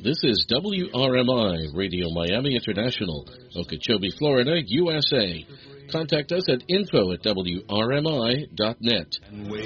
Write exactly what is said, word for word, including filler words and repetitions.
This is W R M I, Radio Miami International, Okeechobee, Florida, U S A. Contact us at info at W R M I dot net.